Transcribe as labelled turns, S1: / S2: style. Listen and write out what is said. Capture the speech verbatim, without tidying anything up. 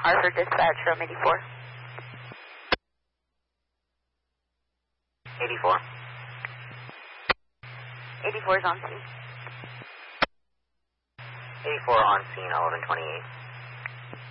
S1: Hartford Dispatch, room eighty-four.
S2: eighty-four.
S1: eighty-four is on scene.
S2: eighty-four on scene, eleven twenty-eight.